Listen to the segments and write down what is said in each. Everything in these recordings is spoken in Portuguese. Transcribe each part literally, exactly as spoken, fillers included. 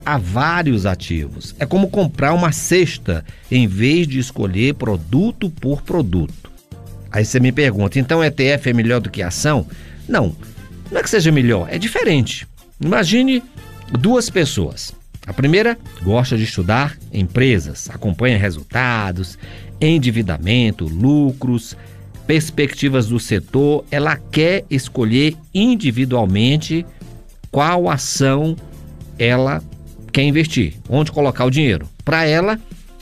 a vários ativos. É como comprar uma cesta em vez de escolher produto por produto. Aí você me pergunta, então E T F é melhor do que ação? Não, não é que seja melhor, é diferente. Imagine duas pessoas. A primeira gosta de estudar empresas, acompanha resultados, endividamento, lucros, perspectivas do setor. Ela quer escolher individualmente qual ação ela quer investir, onde colocar o dinheiro. Para ela,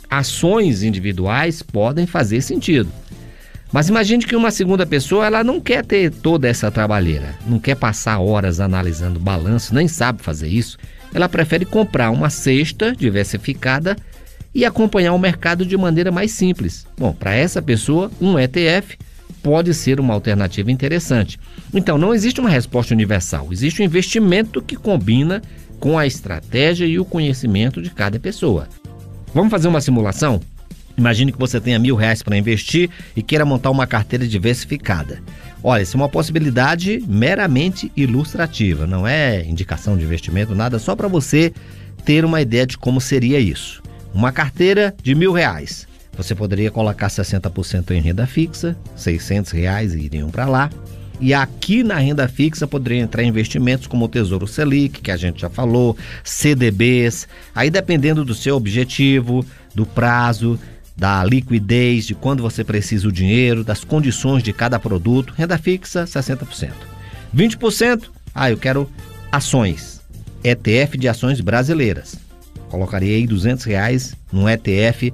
ações individuais podem fazer sentido. Mas imagine que uma segunda pessoa, ela não quer ter toda essa trabalheira, não quer passar horas analisando balanço, nem sabe fazer isso. Ela prefere comprar uma cesta diversificada e acompanhar o mercado de maneira mais simples. Bom, para essa pessoa, um E T F pode ser uma alternativa interessante. Então, não existe uma resposta universal, existe um investimento que combina com a estratégia e o conhecimento de cada pessoa. Vamos fazer uma simulação? Imagine que você tenha mil reais para investir e queira montar uma carteira diversificada. Olha, isso é uma possibilidade meramente ilustrativa, não é indicação de investimento, nada, só para você ter uma ideia de como seria isso. Uma carteira de mil reais. Você poderia colocar sessenta por cento em renda fixa, seiscentos reais iriam para lá. E aqui na renda fixa poderia entrar investimentos como o Tesouro Selic, que a gente já falou, C D Bs. Aí dependendo do seu objetivo, do prazo, da liquidez, de quando você precisa o dinheiro, das condições de cada produto, renda fixa, sessenta por cento. vinte por cento, ah, eu quero ações, E T F de ações brasileiras. Colocaria aí duzentos reais num E T F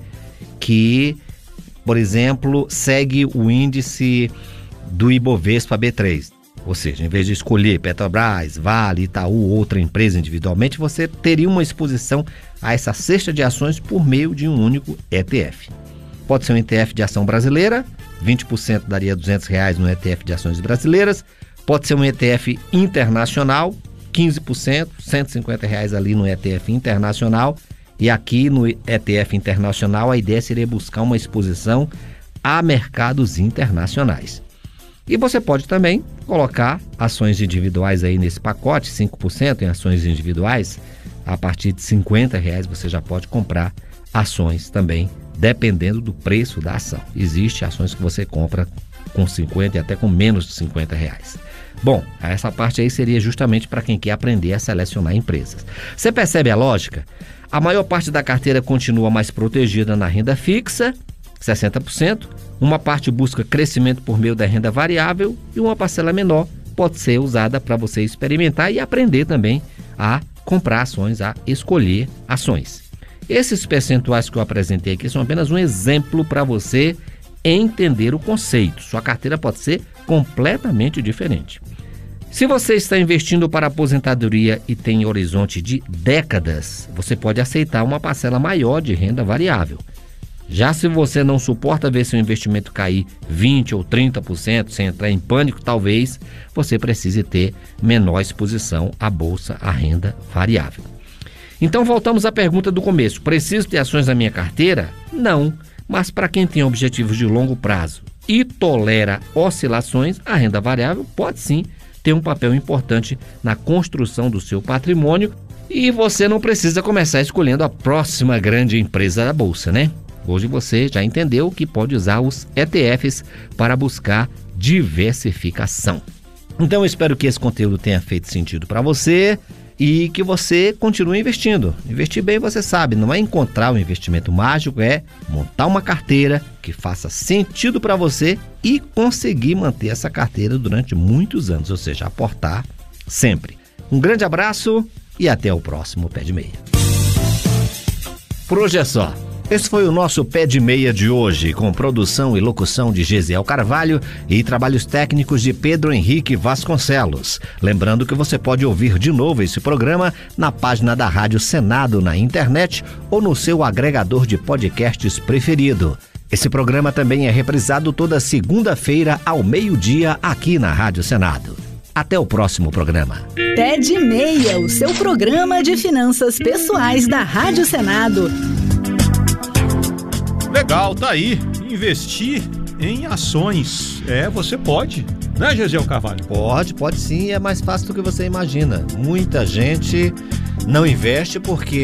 que, por exemplo, segue o índice do Ibovespa B três. Ou seja, em vez de escolher Petrobras, Vale, Itaú ou outra empresa individualmente, você teria uma exposição a essa cesta de ações por meio de um único E T F. Pode ser um E T F de ação brasileira, vinte por cento daria duzentos reais no E T F de ações brasileiras. Pode ser um E T F internacional, quinze por cento, cento e cinquenta reais ali no E T F internacional. E aqui no E T F internacional a ideia seria buscar uma exposição a mercados internacionais. E você pode também colocar ações individuais aí nesse pacote, cinco por cento em ações individuais. A partir de cinquenta reais você já pode comprar ações também, dependendo do preço da ação. Existem ações que você compra com cinquenta e até com menos de cinquenta reais. Bom, essa parte aí seria justamente para quem quer aprender a selecionar empresas. Você percebe a lógica? A maior parte da carteira continua mais protegida na renda fixa, sessenta por cento. Uma parte busca crescimento por meio da renda variável e uma parcela menor pode ser usada para você experimentar e aprender também a comprar ações, a escolher ações. Esses percentuais que eu apresentei aqui são apenas um exemplo para você entender o conceito. Sua carteira pode ser completamente diferente. Se você está investindo para aposentadoria e tem horizonte de décadas, você pode aceitar uma parcela maior de renda variável. Já se você não suporta ver seu investimento cair vinte por cento ou trinta por cento sem entrar em pânico, talvez você precise ter menor exposição à bolsa, à renda variável. Então voltamos à pergunta do começo. Preciso ter ações na minha carteira? Não, mas para quem tem objetivos de longo prazo e tolera oscilações, a renda variável pode sim ter um papel importante na construção do seu patrimônio e você não precisa começar escolhendo a próxima grande empresa da bolsa, né? Hoje você já entendeu que pode usar os E T Fs para buscar diversificação. Então eu espero que esse conteúdo tenha feito sentido para você e que você continue investindo. Investir bem, você sabe, não é encontrar o investimento mágico, é montar uma carteira que faça sentido para você e conseguir manter essa carteira durante muitos anos, ou seja, aportar sempre. Um grande abraço e até o próximo Pé de Meia. Por hoje é só. Esse foi o nosso Pé de Meia de hoje, com produção e locução de Gesiel Carvalho e trabalhos técnicos de Pedro Henrique Vasconcelos. Lembrando que você pode ouvir de novo esse programa na página da Rádio Senado na internet ou no seu agregador de podcasts preferido. Esse programa também é reprisado toda segunda-feira ao meio-dia aqui na Rádio Senado. Até o próximo programa. Pé de Meia, o seu programa de finanças pessoais da Rádio Senado. Legal, tá aí. Investir em ações. É, você pode, né, Gesiel Carvalho? Pode, pode sim, é mais fácil do que você imagina. Muita gente não investe porque